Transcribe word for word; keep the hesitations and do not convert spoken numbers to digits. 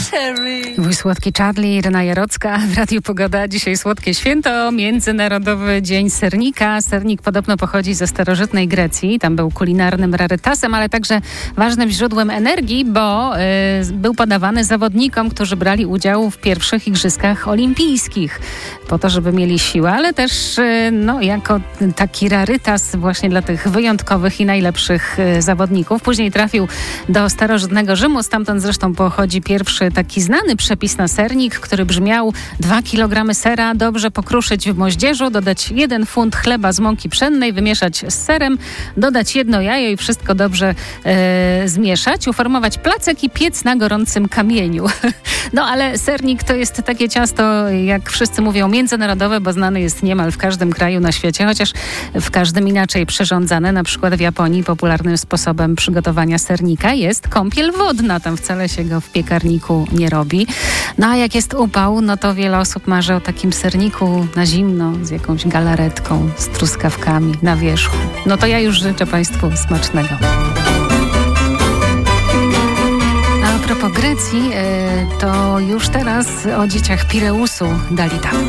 Mój słodki Charlie, Irena Jarocka w Radiu Pogoda. Dzisiaj słodkie święto, Międzynarodowy Dzień Sernika. Sernik podobno pochodzi ze starożytnej Grecji. Tam był kulinarnym rarytasem, ale także ważnym źródłem energii, bo y, był podawany zawodnikom, którzy brali udział w pierwszych Igrzyskach Olimpijskich. Po to, żeby mieli siłę, ale też y, no, jako taki rarytas właśnie dla tych wyjątkowych i najlepszych y, zawodników. Później trafił do starożytnego Rzymu. Stamtąd zresztą pochodzi pierwszy taki znany przepis na sernik, który brzmiał: dwa kilogramy sera dobrze pokruszyć w moździerzu, dodać jeden funt chleba z mąki pszennej, wymieszać z serem, dodać jedno jajo i wszystko dobrze e, zmieszać, uformować placek i piec na gorącym kamieniu. No ale sernik to jest takie ciasto, jak wszyscy mówią, międzynarodowe, bo znane jest niemal w każdym kraju na świecie, chociaż w każdym inaczej przyrządzane. Na przykład w Japonii popularnym sposobem przygotowania sernika jest kąpiel wodna. Tam wcale się go w piekarniku nie robi. No a jak jest upał, no to wiele osób marzy o takim serniku na zimno z jakąś galaretką, z truskawkami na wierzchu. No to ja już życzę Państwu smacznego. A propos Grecji, to już teraz o dzieciach Pireusu Dalida.